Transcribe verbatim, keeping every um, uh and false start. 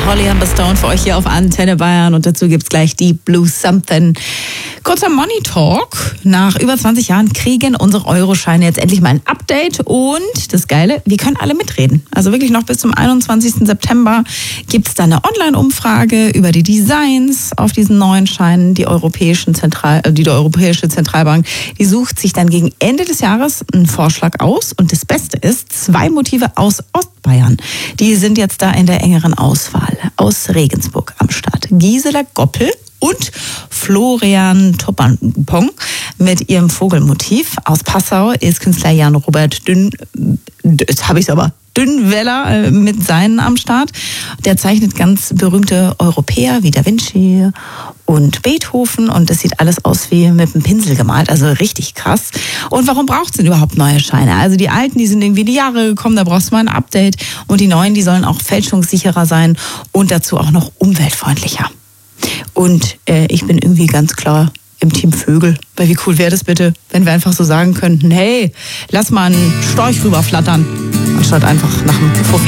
Holly and the Stone für euch hier auf Antenne Bayern und dazu gibt's gleich die Blue Something. Kurzer Money Talk. Nach über zwanzig Jahren kriegen unsere Euroscheine jetzt endlich mal ein Update und das Geile, wir können alle mitreden. Also wirklich noch bis zum einundzwanzigsten September gibt's da eine Online-Umfrage über die Designs auf diesen neuen Scheinen. Die europäischen Zentral, die, die Europäische Zentralbank, die sucht sich dann gegen Ende des Jahres einen Vorschlag aus und das Beste ist, zwei Motive aus Ostbayern. Die sind jetzt da in der engeren Auswahl. Aus Regensburg am Start. Gisela Goppel und Florian Toppampong mit ihrem Vogelmotiv. Aus Passau ist Künstler Jan Robert Dünn, jetzt habe ich es aber, Dünnweller mit seinen am Start. Der zeichnet ganz berühmte Europäer wie Da Vinci und Beethoven und das sieht alles aus wie mit einem Pinsel gemalt, also richtig krass. Und warum braucht es denn überhaupt neue Scheine? Also die alten, die sind irgendwie die Jahre gekommen, da brauchst du mal ein Update und die neuen, die sollen auch fälschungssicherer sein und dazu auch noch umweltfreundlicher. Und äh, ich bin irgendwie ganz klar im Team Vögel. Weil wie cool wäre das bitte, wenn wir einfach so sagen könnten, hey, lass mal einen Storch rüberflattern, anstatt einfach nach einem Fuffi.